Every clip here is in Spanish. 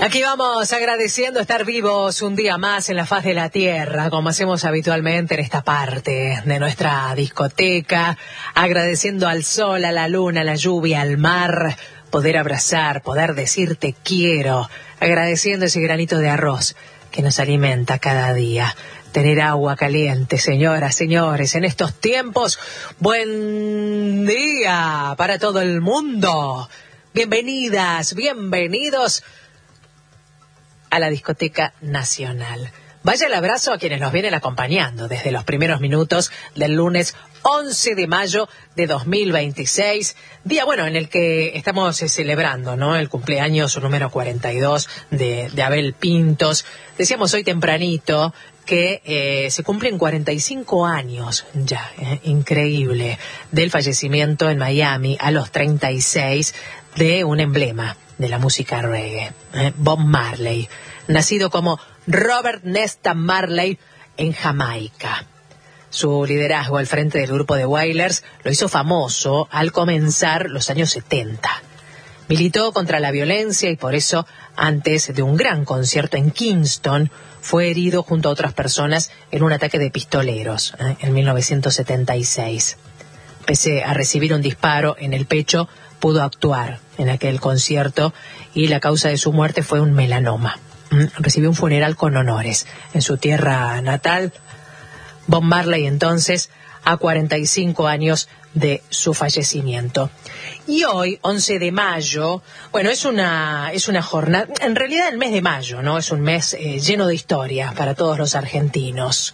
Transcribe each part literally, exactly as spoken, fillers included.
Aquí vamos agradeciendo estar vivos un día más en la faz de la tierra, como hacemos habitualmente en esta parte de nuestra discoteca, agradeciendo al sol, a la luna, a la lluvia, al mar, poder abrazar, poder decir te quiero, agradeciendo ese granito de arroz que nos alimenta cada día. Tener agua caliente, señoras, señores, en estos tiempos, buen día para todo el mundo. Bienvenidas, bienvenidos a la Discoteca Nacional. Vaya el abrazo a quienes nos vienen acompañando desde los primeros minutos del lunes once de mayo de dos mil veintiséis, día bueno en el que estamos eh, celebrando, ¿no? El cumpleaños número cuarenta y dos de, de Abel Pintos. Decíamos hoy tempranito que eh, se cumplen cuarenta y cinco años ya, eh, increíble, del fallecimiento en Miami a los treinta y seis de un emblema de la música reggae, eh, Bob Marley, nacido como Robert Nesta Marley en Jamaica. Su liderazgo al frente del grupo de Wailers lo hizo famoso al comenzar los años setenta. Militó contra la violencia y por eso, antes de un gran concierto en Kingston, fue herido junto a otras personas en un ataque de pistoleros eh, en mil novecientos setenta y seis. Pese a recibir un disparo en el pecho, pudo actuar en aquel concierto y la causa de su muerte fue un melanoma. Recibió un funeral con honores en su tierra natal. Bob Marley entonces a cuarenta y cinco años de su fallecimiento. Y hoy, once de mayo, bueno, es una es una jornada, en realidad el mes de mayo, ¿no? Es un mes eh, lleno de historia para todos los argentinos.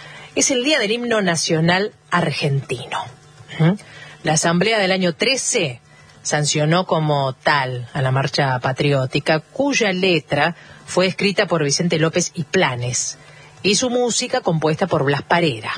Es el día del himno nacional argentino. ¿Mm? La Asamblea del año trece sancionó como tal a la marcha patriótica, cuya letra fue escrita por Vicente López y Planes y su música compuesta por Blas Parera.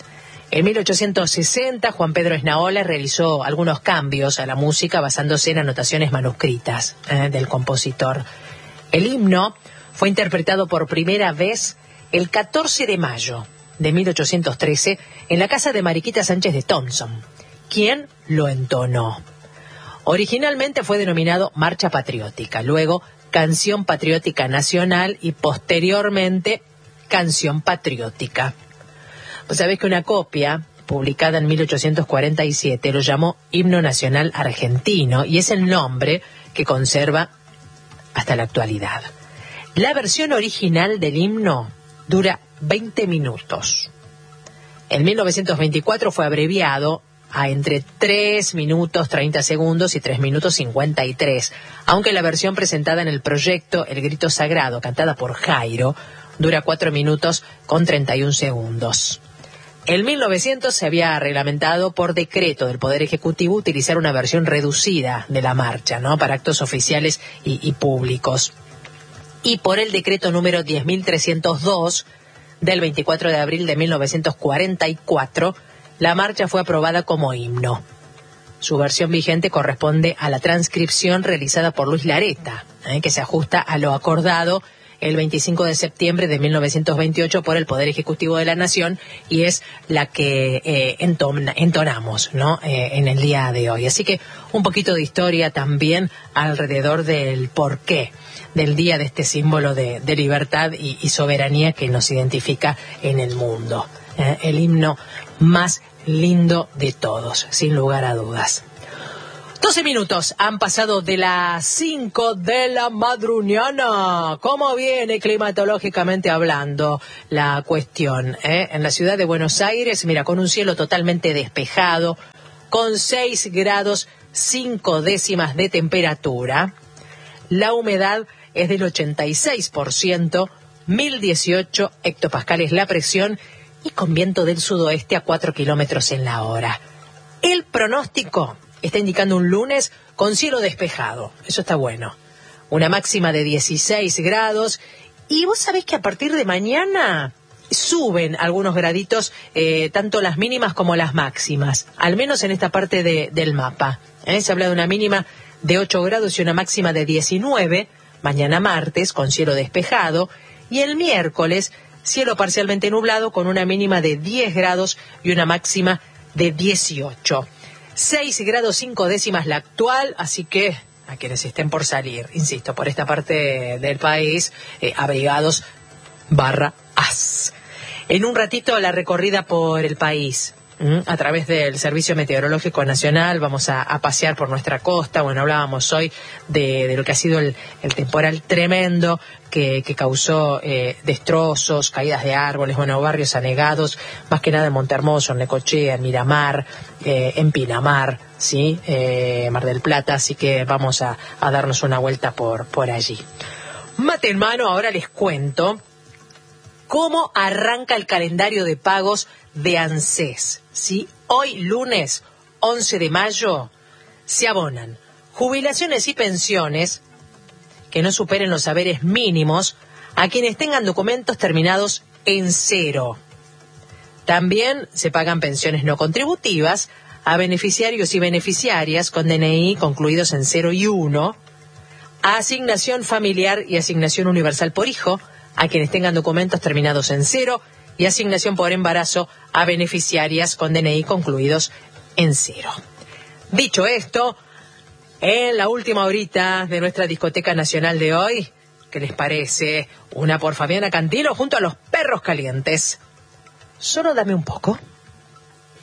En mil ochocientos sesenta, Juan Pedro Esnaola realizó algunos cambios a la música basándose en anotaciones manuscritas eh, del compositor. El himno fue interpretado por primera vez el catorce de mayo de mil ochocientos trece en la casa de Mariquita Sánchez de Thompson, quien lo entonó. Originalmente fue denominado Marcha Patriótica, luego Canción Patriótica Nacional y posteriormente Canción Patriótica. Pues sabés que una copia, publicada en mil ochocientos cuarenta y siete, lo llamó Himno Nacional Argentino y es el nombre que conserva hasta la actualidad. La versión original del himno dura veinte minutos. En mil novecientos veinticuatro fue abreviado a entre tres minutos treinta segundos y tres minutos cincuenta y tres, aunque la versión presentada en el proyecto El Grito Sagrado, cantada por Jairo, dura cuatro minutos con treinta y un segundos. En mil novecientos se había reglamentado por decreto del Poder Ejecutivo utilizar una versión reducida de la marcha, ¿no? Para actos oficiales y, y públicos. Y por el decreto número diez mil trescientos dos del veinticuatro de abril de mil novecientos cuarenta y cuatro, la marcha fue aprobada como himno. Su versión vigente corresponde a la transcripción realizada por Luis Lareta, ¿eh? que se ajusta a lo acordado el veinticinco de septiembre de mil novecientos veintiocho por el Poder Ejecutivo de la Nación y es la que eh, entona, entonamos, ¿no? eh, en el día de hoy. Así que un poquito de historia también alrededor del porqué del día de este símbolo de, de libertad y, y soberanía que nos identifica en el mundo. Eh, el himno más lindo de todos, sin lugar a dudas. doce minutos han pasado de las cinco de la madrugada. ¿Cómo viene climatológicamente hablando la cuestión? ¿eh? En la ciudad de Buenos Aires, mira, con un cielo totalmente despejado, con seis grados cinco décimas de temperatura. La humedad es del ochenta y seis por ciento, mil dieciocho hectopascales la presión y con viento del sudoeste a cuatro kilómetros en la hora. El pronóstico está indicando un lunes con cielo despejado. Eso está bueno. Una máxima de dieciséis grados. Y vos sabés que a partir de mañana suben algunos graditos, eh, tanto las mínimas como las máximas. Al menos en esta parte de, del mapa. ¿eh? Se habla de una mínima de ocho grados y una máxima de diecinueve. Mañana martes con cielo despejado. Y el miércoles cielo parcialmente nublado con una mínima de diez grados y una máxima de dieciocho. seis grados cinco décimas la actual, así que a quienes estén por salir, insisto, por esta parte del país, eh, abrigados barra as. En un ratito la recorrida por el país. A través del Servicio Meteorológico Nacional vamos a, a pasear por nuestra costa. Bueno, hablábamos hoy de, de lo que ha sido el, el temporal tremendo que, que causó eh, destrozos, caídas de árboles, bueno, barrios anegados, más que nada en Montehermoso, en Necochea, en Miramar, eh, en Pinamar, ¿sí? Eh, Mar del Plata, así que vamos a, a darnos una vuelta por, por allí. Mate en mano, ahora les cuento cómo arranca el calendario de pagos de ANSES. ¿Sí? Hoy, lunes once de mayo, se abonan jubilaciones y pensiones que no superen los saberes mínimos a quienes tengan documentos terminados en cero. También se pagan pensiones no contributivas a beneficiarios y beneficiarias con D N I concluidos en cero y uno, a asignación familiar y asignación universal por hijo a quienes tengan documentos terminados en cero y asignación por embarazo a beneficiarias con D N I concluidos en cero. Dicho esto, en la última horita de nuestra discoteca nacional de hoy, ¿qué les parece? Una por Fabiana Cantilo junto a los Perros Calientes. Solo dame un poco.